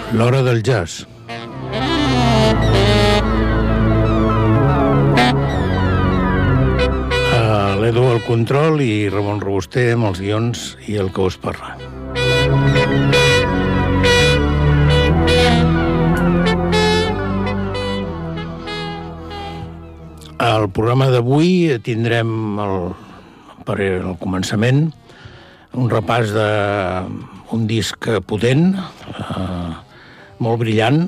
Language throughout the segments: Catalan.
L'hora del jazz. L'Edu al control i Ramon Robuster amb els guions i el que us parla. Al programa d'avui tindrem per al començament un repàs d'un disc potent, molt brillant,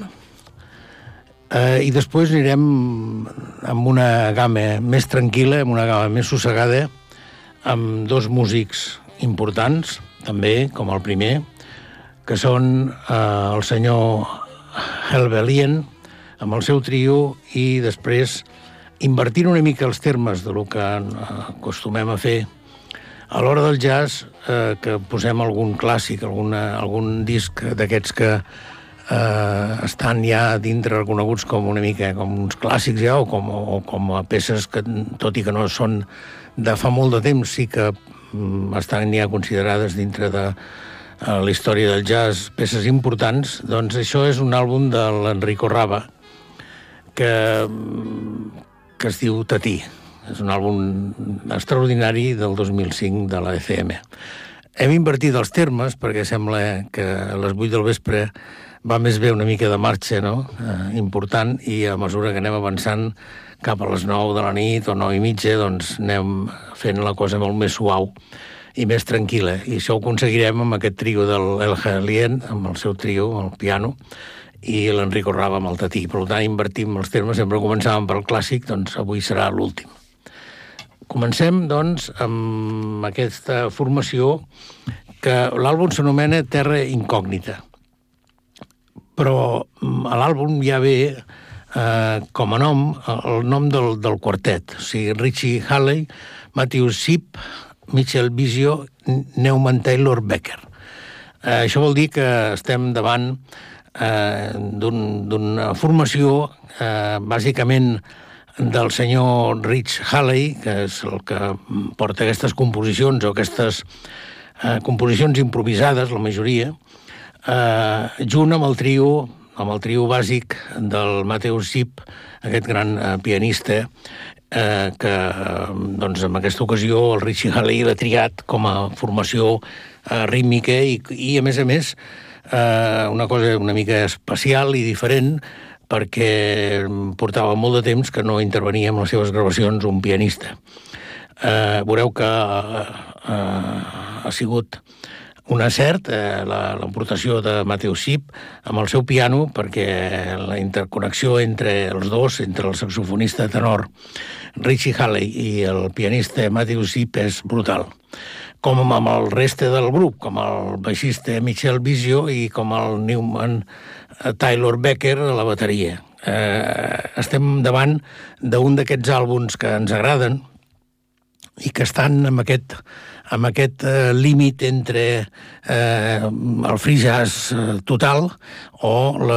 i després anirem amb una gamma més tranquil·la, amb una gamma més sossegada, amb dos músics importants, també, com el primer, que són el senyor Helvellien, amb el seu trio, i després, invertint una mica els termes de lo que acostumem a fer, a l'hora del jazz, que posem algun clàssic, algun disc d'aquests que estan ja dintre reconeguts com una mica com uns clàssics ja, o com a peces que, tot i que no són de fa molt de temps, sí que estan ja considerades dintre de la història del jazz, peces importants. Doncs això és un àlbum de l'Enrico Rava que es diu Tatí. És un àlbum extraordinari del 2005 de la ECM. Hem invertit els termes perquè sembla que a les 8 del vespre va més bé una mica de marxa, no? Important, i a mesura que anem avançant cap a les 9 de la nit o 9 i mitja, doncs anem fent la cosa molt més suau i més tranquil·la. I això ho aconseguirem amb aquest trio del Helvellien, amb el seu trio, el piano, i l'Enrico Rava amb el Tatí. Per tant, invertim els termes, sempre començàvem pel clàssic, doncs avui serà l'últim. Comencem, doncs, amb aquesta formació que l'àlbum s'anomena Terra Incògnita. Però a l'àlbum ja ve com a nom el nom del quartet, o sigui, Richie Halley, Matthew Shipp, Michel Bisio, Neumann Taylor Becker. Això vol dir que estem davant d'una formació bàsicament del senyor Rich Halley, que és el que porta aquestes composicions o aquestes composicions improvisades, la majoria, junt amb el trio bàsic del Matthew Shipp, aquest gran pianista, que doncs, en aquesta ocasió el Richie Halley l'ha triat com a formació rítmica i a més, una cosa una mica especial i diferent, perquè portava molt de temps que no intervenia en les seves gravacions un pianista. Veureu que ha sigut un encert, l'aportació de Matthew Shipp amb el seu piano, perquè la interconnexió entre els dos, entre el saxofonista tenor Richie Halley i el pianista Matthew Shipp és brutal. Com amb el reste del grup, com el baixista Michel Bisio i com el Neumann Taylor Becker a la bateria. Estem davant d'un d'aquests àlbums que ens agraden i que estan amb aquest límit entre el free jazz total o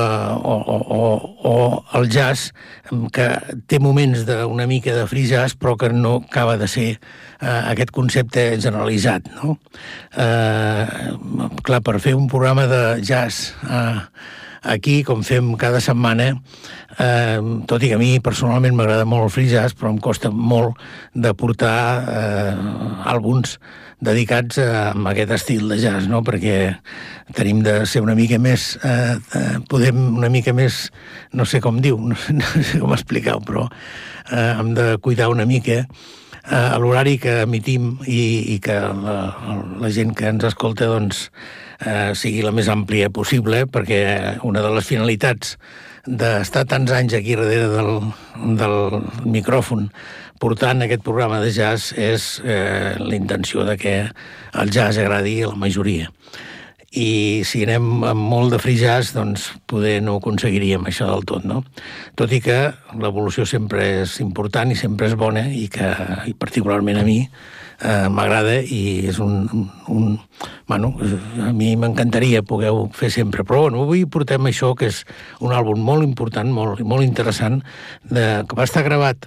el jazz que té moments d'una mica de free jazz però que no acaba de ser aquest concepte generalitzat, no? Clar, per fer un programa de jazz aquí, com fem cada setmana, tot i que a mi personalment m'agrada molt el free jazz, però em costa molt de portar àlbums dedicats a aquest estil de jazz, no? Perquè tenim de ser una mica més, podem una mica més, no sé com diu, no sé com explicar-ho, però hem de cuidar una mica a l'horari que emitim i que la gent que ens escolta doncs sigui la més àmplia possible, perquè una de les finalitats d'estar tants anys aquí darrere del micròfon portant aquest programa de jazz és la intenció de que el jazz agradi a la majoria. I si anem amb molt de free jazz, doncs poder no aconseguiríem això del tot, no? Tot i que l'evolució sempre és important i sempre és bona i que, particularment a mi, m'agrada i és bueno, a mi m'encantaria poder-ho fer sempre. Però bueno, avui portem això, que és un àlbum molt important, molt interessant, que va estar gravat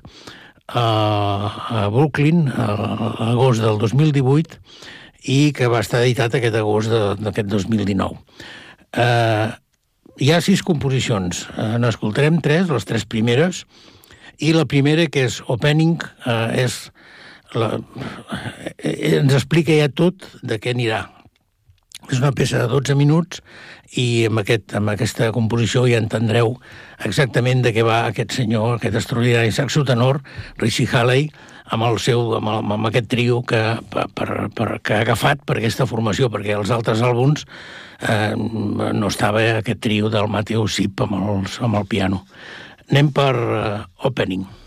a Brooklyn a l'agost del 2018 i que va estar editat aquest agost d'aquest 2019. Hi ha 6 composicions. N'escoltarem 3, les 3 primeres, i la primera, que és Opening, ens explica ja tot de què anirà. És una peça de 12 minuts i amb aquesta composició ja entendreu exactament de què va aquest senyor, aquest extraordinari saxotenor, Richie Halley, amb aquest trio que ha agafat per aquesta formació, perquè als altres àlbums no estava aquest trio del Matthew Shipp amb el piano. Anem per Opening.